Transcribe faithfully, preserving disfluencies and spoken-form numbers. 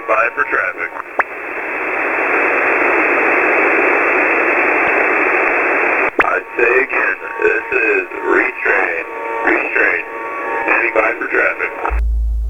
by for traffic. I'd say again, this is restrain, restrain, standing by for traffic.